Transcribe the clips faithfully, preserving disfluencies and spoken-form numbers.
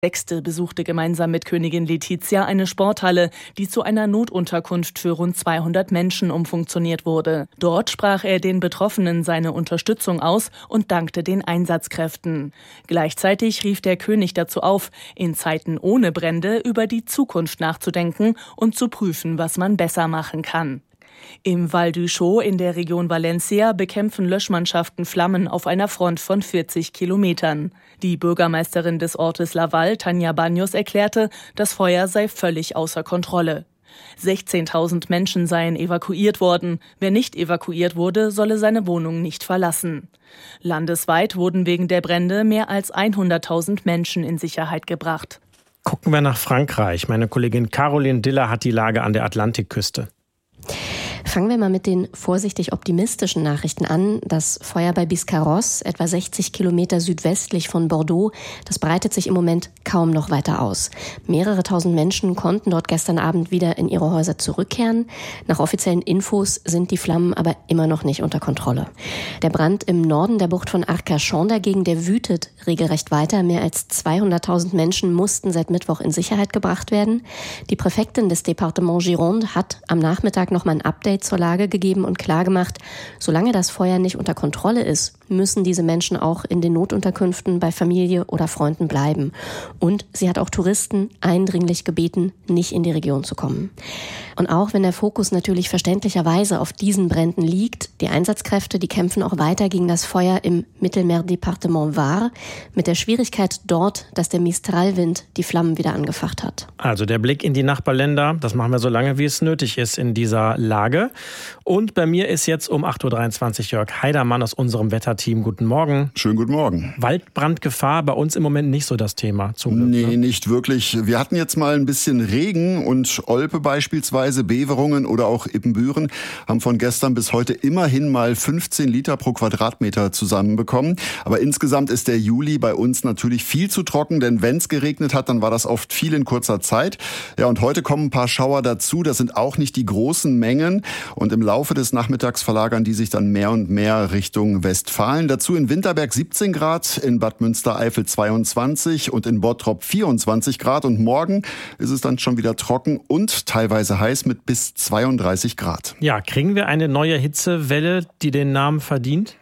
Sechste besuchte gemeinsam mit Königin Letizia eine Sporthalle, die zu einer Notunterkunft für rund zweihundert Menschen umfunktioniert wurde. Dort sprach er den Betroffenen seine Unterstützung aus und dankte den Einsatzkräften. Gleichzeitig rief der König dazu auf, in Zeiten ohne Brände über die Zukunft nachzudenken und zu prüfen, was man besser machen kann. Im Val d'Uixó in der Region Valencia bekämpfen Löschmannschaften Flammen auf einer Front von vierzig Kilometern. Die Bürgermeisterin des Ortes Laval, Tania Baños, erklärte, das Feuer sei völlig außer Kontrolle. sechzehntausend Menschen seien evakuiert worden. Wer nicht evakuiert wurde, solle seine Wohnung nicht verlassen. Landesweit wurden wegen der Brände mehr als hunderttausend Menschen in Sicherheit gebracht. Gucken wir nach Frankreich. Meine Kollegin Caroline Diller hat die Lage an der Atlantikküste. Fangen wir mal mit den vorsichtig optimistischen Nachrichten an. Das Feuer bei Biscarrosse, etwa sechzig Kilometer südwestlich von Bordeaux, das breitet sich im Moment kaum noch weiter aus. Mehrere tausend Menschen konnten dort gestern Abend wieder in ihre Häuser zurückkehren. Nach offiziellen Infos sind die Flammen aber immer noch nicht unter Kontrolle. Der Brand im Norden der Bucht von Arcachon dagegen, der wütet regelrecht weiter. Mehr als zweihunderttausend Menschen mussten seit Mittwoch in Sicherheit gebracht werden. Die Präfektin des Departements Gironde hat am Nachmittag noch mal ein Update zur Lage gegeben und klargemacht, solange das Feuer nicht unter Kontrolle ist, müssen diese Menschen auch in den Notunterkünften bei Familie oder Freunden bleiben. Und sie hat auch Touristen eindringlich gebeten, nicht in die Region zu kommen. Und auch wenn der Fokus natürlich verständlicherweise auf diesen Bränden liegt, die Einsatzkräfte, die kämpfen auch weiter gegen das Feuer im Mittelmeerdepartement Var, mit der Schwierigkeit dort, dass der Mistralwind die Flammen wieder angefacht hat. Also der Blick in die Nachbarländer, das machen wir so lange, wie es nötig ist in dieser Lage. Und bei mir ist jetzt um acht Uhr dreiundzwanzig Jörg Heidermann aus unserem Wetterteam. Guten Morgen. Schönen guten Morgen. Waldbrandgefahr bei uns im Moment nicht so das Thema, zum Glück. Nee, ne? nicht wirklich. Wir hatten jetzt mal ein bisschen Regen und Olpe beispielsweise, Beverungen oder auch Ippenbüren haben von gestern bis heute immerhin mal fünfzehn Liter pro Quadratmeter zusammenbekommen. Aber insgesamt ist der Juli bei uns natürlich viel zu trocken, denn wenn es geregnet hat, dann war das oft viel in kurzer Zeit. Ja, und heute kommen ein paar Schauer dazu. Das sind auch nicht die großen Mengen. Und im Laufe des Nachmittags verlagern die sich dann mehr und mehr Richtung Westfalen. Dazu in Winterberg siebzehn Grad, in Bad Münstereifel zweiundzwanzig und in Bottrop vierundzwanzig Grad. Und morgen ist es dann schon wieder trocken und teilweise heiß mit bis zweiunddreißig Grad. Ja, kriegen wir eine neue Hitzewelle, die den Namen verdient?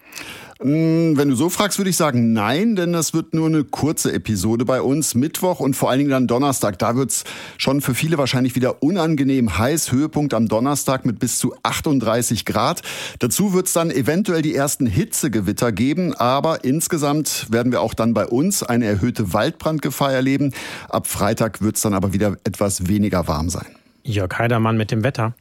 Wenn du so fragst, würde ich sagen nein, denn das wird nur eine kurze Episode bei uns. Mittwoch und vor allen Dingen dann Donnerstag, da wird's schon für viele wahrscheinlich wieder unangenehm heiß. Höhepunkt am Donnerstag mit bis zu achtunddreißig Grad. Dazu wird's dann eventuell die ersten Hitzegewitter geben, aber insgesamt werden wir auch dann bei uns eine erhöhte Waldbrandgefahr erleben. Ab Freitag wird's dann aber wieder etwas weniger warm sein. Jörg Heidermann mit dem Wetter.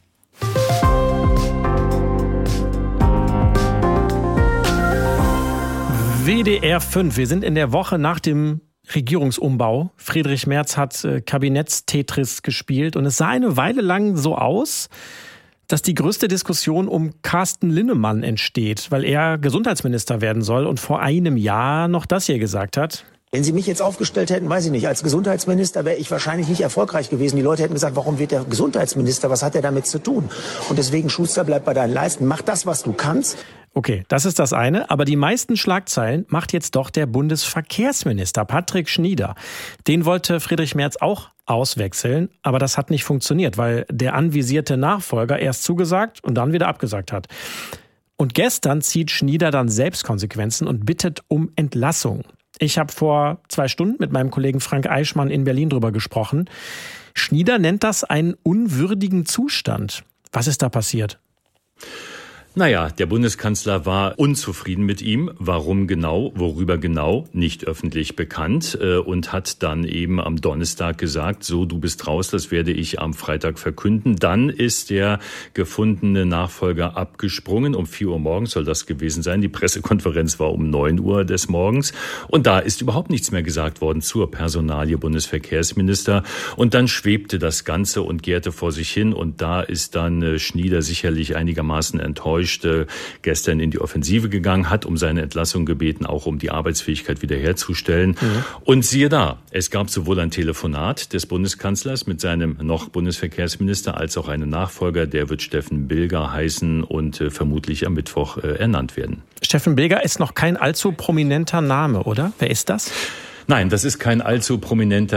W D R fünf, wir sind in der Woche nach dem Regierungsumbau. Friedrich Merz hat äh, Kabinettstetris gespielt und es sah eine Weile lang so aus, dass die größte Diskussion um Carsten Linnemann entsteht, weil er Gesundheitsminister werden soll und vor einem Jahr noch das hier gesagt hat. Wenn Sie mich jetzt aufgestellt hätten, weiß ich nicht, als Gesundheitsminister wäre ich wahrscheinlich nicht erfolgreich gewesen. Die Leute hätten gesagt, warum wird der Gesundheitsminister, was hat er damit zu tun? Und deswegen, Schuster, bleib bei deinen Leisten, mach das, was du kannst. Okay, das ist das eine, aber die meisten Schlagzeilen macht jetzt doch der Bundesverkehrsminister Patrick Schnieder. Den wollte Friedrich Merz auch auswechseln, aber das hat nicht funktioniert, weil der anvisierte Nachfolger erst zugesagt und dann wieder abgesagt hat. Und gestern zieht Schnieder dann selbst Konsequenzen und bittet um Entlassung. Ich habe vor zwei Stunden mit meinem Kollegen Frank Eichmann in Berlin drüber gesprochen. Schnieder nennt das einen unwürdigen Zustand. Was ist da passiert? Naja, der Bundeskanzler war unzufrieden mit ihm. Warum genau, worüber genau, nicht öffentlich bekannt und hat dann eben am Donnerstag gesagt, so, du bist raus, das werde ich am Freitag verkünden. Dann ist der gefundene Nachfolger abgesprungen. Um vier Uhr morgens soll das gewesen sein. Die Pressekonferenz war um neun Uhr des Morgens. Und da ist überhaupt nichts mehr gesagt worden zur Personalie Bundesverkehrsminister. Und dann schwebte das Ganze und gärte vor sich hin. Und da ist dann Schnieder sicherlich einigermaßen enttäuscht gestern in die Offensive gegangen, hat um seine Entlassung gebeten, auch um die Arbeitsfähigkeit wiederherzustellen. Mhm. Und siehe da, es gab sowohl ein Telefonat des Bundeskanzlers mit seinem noch Bundesverkehrsminister als auch einen Nachfolger, der wird Steffen Bilger heißen und äh, vermutlich am Mittwoch äh, ernannt werden. Steffen Bilger ist noch kein allzu prominenter Name, oder? Wer ist das? Nein, das ist kein allzu prominenter